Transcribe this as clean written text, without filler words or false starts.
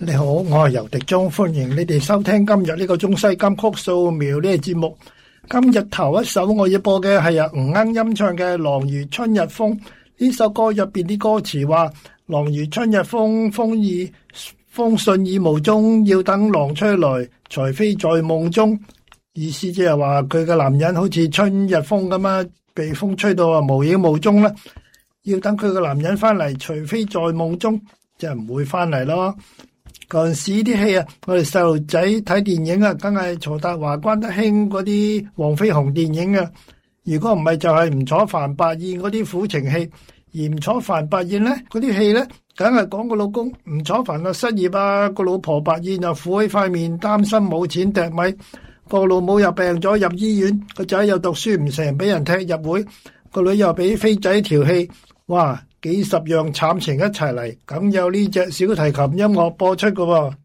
你好，我係游迪忠，歡迎你哋收聽今日呢個中西金曲素描呢個節目。今日頭一首我要播嘅係吳鶯音唱嘅《郎如春日風》。呢首歌入邊啲歌詞話：郎如春日風，風信已無蹤，要等郎吹來，才飛在夢中。意思即係話佢嘅男人好似春日風咁啊，被風吹到啊無影無蹤啦。要等佢嘅男人翻嚟，除非在夢中，即係唔會翻嚟咯。嗰陣時啲戲啊，我哋細路仔睇電影啊，梗係曹達華、關德興嗰啲黃飛鴻電影啊。如果唔係就係吳楚帆、白燕嗰啲苦情戲。而吳楚帆、白燕咧嗰啲戲咧，梗係講個老公吳楚帆啊失業啊，個老婆白燕又苦起塊面，擔心冇錢糴米，個老母又病咗入醫院，個仔又讀書唔成，俾人踢入會，個女又俾飛仔調戲，哇！幾十樣慘情一齊嚟，咁有呢隻小提琴音樂播出㗎喎。